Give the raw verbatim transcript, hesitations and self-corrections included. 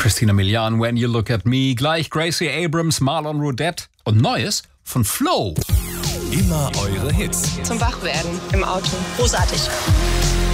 Christina Milian, When You Look at Me, gleich Gracie Abrams, Marlon Rodette und Neues von Flo. Immer eure Hits. Zum Wachwerden im Auto. Großartig.